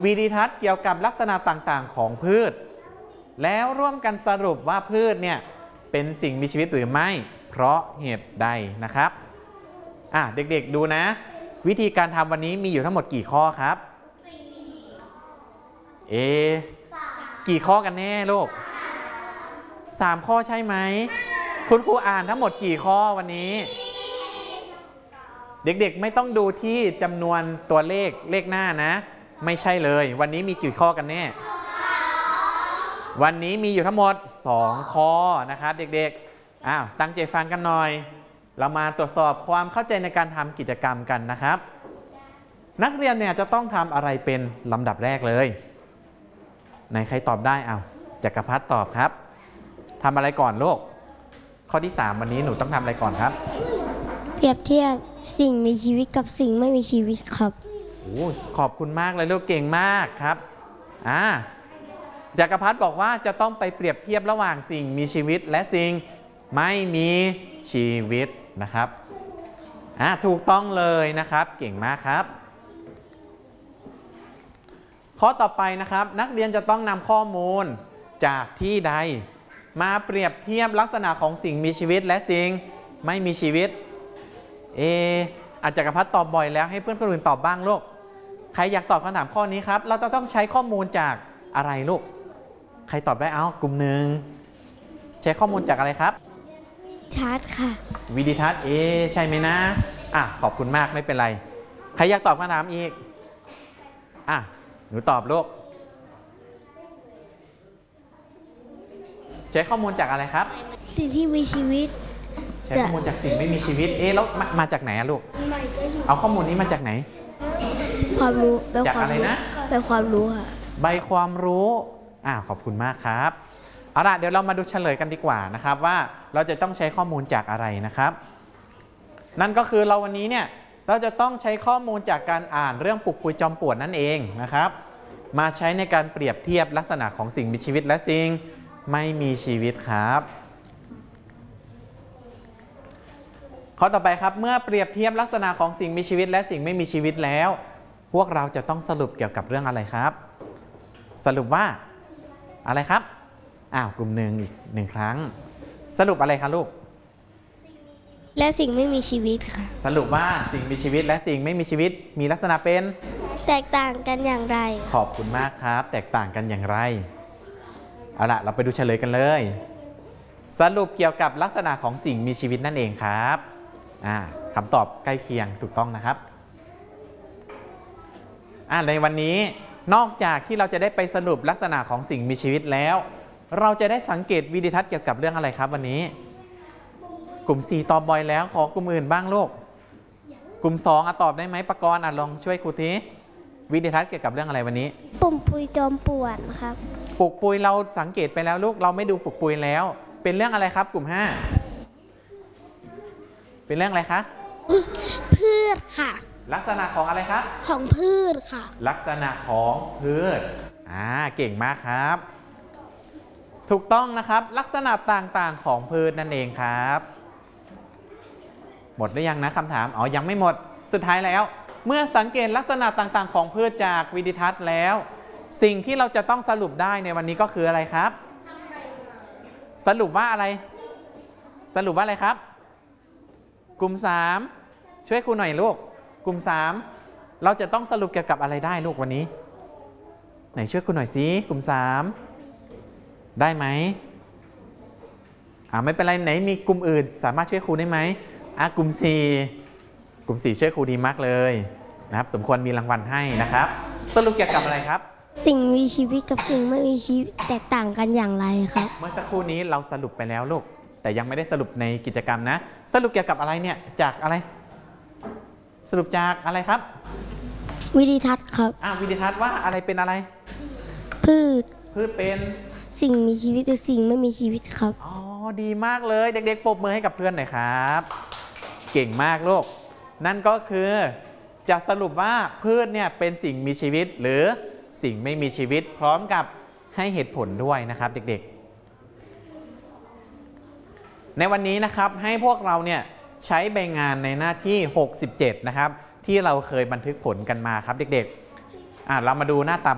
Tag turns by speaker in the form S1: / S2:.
S1: วิดีทัศน์เกี่ยวกับลักษณะต่างๆของพืชแล้วร่วมกันสรุปว่าพืชเนี่ยเป็นสิ่งมีชีวิตหรือไม่เพราะเหตุใดนะครับเด็กๆดูนะวิธีการทำวันนี้มีอยู่ทั้งหมดกี่ข้อครับกี่ข้อกันแน่ลูก3 ข้อใช่ไหมคุณครูอ่านทั้งหมดกี่ข้อวันนี้เด็กๆไม่ต้องดูที่จำนวนตัวเลขหน้านะไม่ใช่เลยวันนี้มีกี่ข้อกันแน่วันนี้มีอยู่ทั้งหมด2 ข้อนะครับเด็กๆตั้งใจฟังกันหน่อยเรามาตรวจสอบความเข้าใจในการทำกิจกรรมกันนะครับนักเรียนเนี่ยจะต้องทำอะไรเป็นลำดับแรกเลยไหนใครตอบได้จักรพัฒน์ตอบครับทำอะไรก่อนลูกข้อที่3วันนี้หนูต้องทำอะไรก่อนครับ
S2: เปรียบเทียบสิ่งมีชีวิตกับสิ่งไม่มีชีวิตครับ
S1: ขอบคุณมากเลยลูกเก่งมากครับจักรพัฒน์บอกว่าจะต้องไปเปรียบเทียบระหว่างสิ่งมีชีวิตและสิ่งไม่มีชีวิตนะครับถูกต้องเลยนะครับเก่งมากครับข้อต่อไปนะครับนักเรียนจะต้องนำข้อมูลจากที่ใดมาเปรียบเทียบลักษณะของสิ่งมีชีวิตและสิ่งไม่มีชีวิตจักรพัฒน์ตอบบ่อยแล้วให้เพื่อนคนอื่นตอบบ้างลูกใครอยากตอบคำถามข้อนี้ครับเราต้องใช้ข้อมูลจากอะไรลูกใครตอบได้กลุ่มหนึ่งใช้ข้อมูลจากอะไรครับ
S2: ทัศน์ค่ะ
S1: วิดีทัศน์ใช่ไหมนะขอบคุณมากไม่เป็นไรใครอยากตอบคำถามอีกหนูตอบลูกใช้ข้อมูลจากอะไรครับ
S2: สิ่งที่มีชีวิต
S1: ใช้ข้อมูลจากสิ่งไม่มีชีวิตแล้วมาจากไหนลูกเอาข้อมูลนี้มาจากไหน
S2: ความรู้
S1: จากอะไรนะ
S2: ใบความรู้ค่ะ
S1: ใบความรู้ขอบคุณมากครับเอาล่ะเดี๋ยวเรามาดูเฉลยกันดีกว่านะครับว่าเราจะต้องใช้ข้อมูลจากอะไรนะครับนั่นก็คือวันนี้เนี่ยเราจะต้องใช้ข้อมูลจากการอ่านเรื่องปลุกปุยจอมป่วนนั่นเองนะครับมาใช้ในการเปรียบเทียบลักษณะของสิ่งมีชีวิตและสิ่งไม่มีชีวิตครับข้อต่อไปครับเมื่อเปรียบเทียบลักษณะของสิ่งมีชีวิตและสิ่งไม่มีชีวิตแล้วพวกเราจะต้องสรุปเกี่ยวกับเรื่องอะไรครับสรุปว่าอะไรครับกลุ่มหนึ่งอีก1 ครั้งสรุปอะไรคะลูก
S2: และสิ่งไม่มีชีวิตค่ะ
S1: สรุปว่าสิ่งมีชีวิตและสิ่งไม่มีชีวิตมีลักษณะเป็น
S2: แตกต่างกันอย่างไร
S1: ขอบคุณมากครับแตกต่างกันอย่างไรเอาล่ะเราไปดูเฉลยกันเลยสรุปเกี่ยวกับลักษณะของสิ่งมีชีวิตนั่นเองครับคำตอบใกล้เคียงถูกต้องนะครับในวันนี้นอกจากที่เราจะได้ไปสรุปลักษณะของสิ่งมีชีวิตแล้วเราจะได้สังเกตวิดีทัศน์เกี่ยวกับเรื่องอะไรครับวันนี้กลุ่ม4ตอบบ่อยแล้วขอกลุ่มอื่นบ้างลูกกลุ่ม2ตอบได้ไหมปกรณ์ลองช่วยครูทีวิดีทัศน์เกี่ยวกับเรื่องอะไรวันนี้
S2: ปลุกปุยจอมป่วนครับ
S1: ปลุกปุยเราสังเกตไปแล้วลูกเราไม่ดูปลุกปุยแล้วเป็นเรื่องอะไรครับกลุ่ม5เป็นเรื่องอะไรคะ
S2: พืชค่ะ
S1: ลักษณะของอะไรครับ
S2: ของพืชค่ะ
S1: ลักษณะของพืชเก่งมากครับถูกต้องนะครับลักษณะต่างๆของพืชนั่นเองครับหมดหรือยังนะคำถามยังไม่หมดสุดท้ายแล้วเมื่อสังเกตลักษณะต่างๆของพืชจากวิดีทัศน์แล้วสิ่งที่เราจะต้องสรุปได้ในวันนี้ก็คืออะไรครับสรุปว่าอะไรครับกลุ่ม3ช่วยครูหน่อยลูกกลุ่ม3เราจะต้องสรุปเกี่ยวกับอะไรได้ลูกวันนี้ไหนช่วยครูหน่อยสิกลุ่ม3ได้ไหมไม่เป็นไรไหนมีกลุ่มอื่นสามารถช่วยครูได้ไหมกลุ่ม4ช่วยครูดีมากเลยนะครับสมควรมีรางวัลให้นะครับสรุปเกี่ยวกับอะไรครับ
S2: สิ่งมีชีวิตกับสิ่งไม่มีชีวิตแตกต่างกันอย่างไรครับ
S1: เมื่อสักครู่นี้เราสรุปไปแล้วลูกแต่ยังไม่ได้สรุปในกิจกรรมนะสรุปเกี่ยวกับอะไรเนี่ยจากอะไรสรุปจากอะไรครับ
S2: วิดีทัศน์ครับ
S1: วิดีทัศน์ว่าอะไรเป็นอะไร
S2: พืช
S1: เป็น
S2: สิ่งมีชีวิตหรือสิ่งไม่มีชีวิตครับ
S1: ดีมากเลยเด็กๆปรบมือให้กับเพื่อนหน่อยครับเก่งมากลูกนั่นก็คือจะสรุปว่าพืชเนี่ยเป็นสิ่งมีชีวิตหรือสิ่งไม่มีชีวิตพร้อมกับให้เหตุผลด้วยนะครับเด็กๆในวันนี้นะครับให้พวกเราเนี่ยใช้ใบงานในหน้าที่67นะครับที่เราเคยบันทึกผลกันมาครับเด็กๆเรามาดูหน้าตา